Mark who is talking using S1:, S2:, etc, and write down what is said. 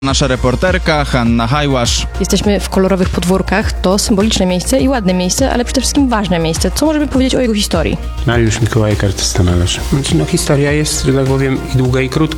S1: Nasza reporterka Hanna Hajłasz.
S2: Jesteśmy w kolorowych podwórkach. To symboliczne miejsce i ładne miejsce, ale przede wszystkim ważne miejsce. Co możemy powiedzieć o jego historii?
S3: Mariusz Mikołajek, artysta malarz. Historia jest, że tak powiem, i długa, i krótka.